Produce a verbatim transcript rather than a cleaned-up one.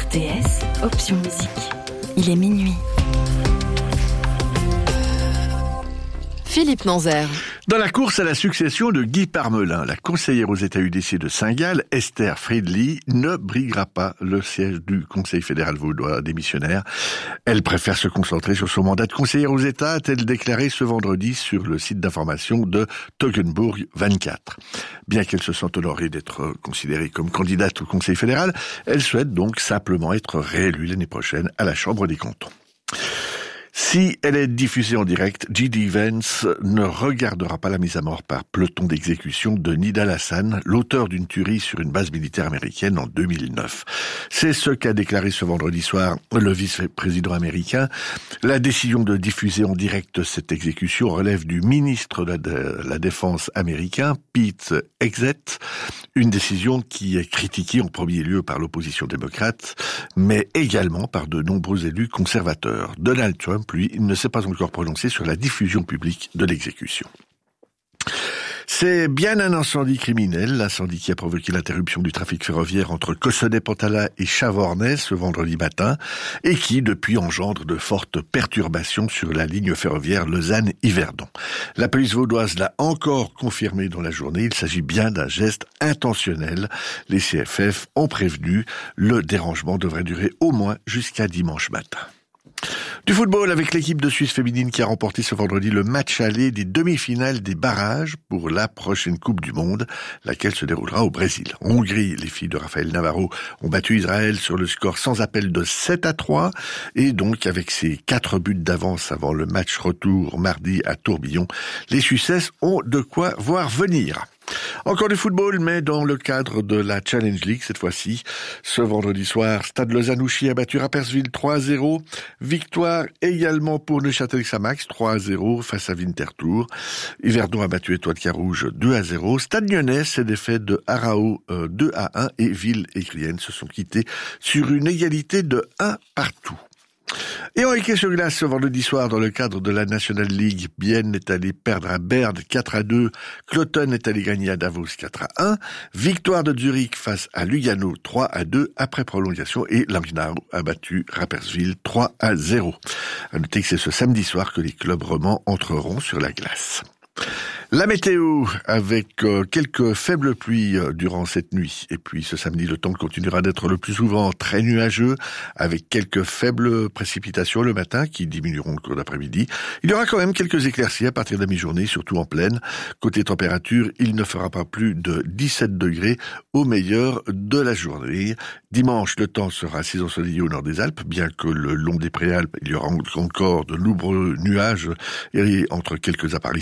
R T S, option musique. Il est minuit. Philippe Nanzer. Dans la course à la succession de Guy Parmelin, la conseillère aux États U D C de Saint-Gall, Esther Friedli, ne briguera pas le siège du Conseil fédéral vaudois démissionnaire. Elle préfère se concentrer sur son mandat de conseillère aux États, a-t-elle déclaré ce vendredi sur le site d'information de Toggenburg vingt-quatre. Bien qu'elle se sente honorée d'être considérée comme candidate au Conseil fédéral, elle souhaite donc simplement être réélue l'année prochaine à la Chambre des cantons. Si elle est diffusée en direct, J D Vance ne regardera pas la mise à mort par peloton d'exécution de Nidal Hassan, l'auteur d'une tuerie sur une base militaire américaine en deux mille neuf. C'est ce qu'a déclaré ce vendredi soir le vice-président américain. La décision de diffuser en direct cette exécution relève du ministre de la Défense américain, Pete Hegseth, une décision qui est critiquée en premier lieu par l'opposition démocrate, mais également par de nombreux élus conservateurs. Donald Trump, lui, il ne s'est pas encore prononcé sur la diffusion publique de l'exécution. C'est bien un incendie criminel, l'incendie qui a provoqué l'interruption du trafic ferroviaire entre Cossonay-Pontala et Chavornay ce vendredi matin, et qui, depuis, engendre de fortes perturbations sur la ligne ferroviaire Lausanne-Yverdon. La police vaudoise l'a encore confirmé dans la journée, il s'agit bien d'un geste intentionnel. Les C F F ont prévenu, le dérangement devrait durer au moins jusqu'à dimanche matin. Du football avec l'équipe de Suisse féminine qui a remporté ce vendredi le match aller des demi-finales des barrages pour la prochaine Coupe du Monde, laquelle se déroulera au Brésil. En Hongrie, les filles de Raphaël Navarro ont battu Israël sur le score sans appel de sept à trois et donc avec ces quatre buts d'avance avant le match retour mardi à Tourbillon, les Suissesses ont de quoi voir venir. Encore du football, mais dans le cadre de la Challenge League cette fois-ci. Ce vendredi soir, Stade Lausanne-Ouchy a battu Rapperswil trois à zéro. Victoire également pour Neuchâtel-Xamax trois à zéro face à Winterthur. Yverdon a battu Étoile Carouge deux à zéro. Stade Lyonnais s'est défait de Arao euh, deux à un et Ville et Crienne se sont quittés sur une égalité de un partout. Et en hockey sur glace ce vendredi soir, dans le cadre de la National League, Bienne est allé perdre à Berne quatre à deux, Cloton est allé gagner à Davos quatre à un, victoire de Zurich face à Lugano trois à deux après prolongation et Langnau a battu Rapperswil trois à zéro. À noter que c'est ce samedi soir que les clubs romans entreront sur la glace. La météo, avec euh, quelques faibles pluies euh, durant cette nuit. Et puis ce samedi, le temps continuera d'être le plus souvent très nuageux, avec quelques faibles précipitations le matin qui diminueront au cours d'après-midi. Il y aura quand même quelques éclaircies à partir de la mi-journée, surtout en plaine. Côté température, il ne fera pas plus de dix-sept degrés au meilleur de la journée. Dimanche, le temps sera assez ensoleillé au nord des Alpes, bien que le long des Préalpes, il y aura encore de nombreux nuages et entre quelques apparitions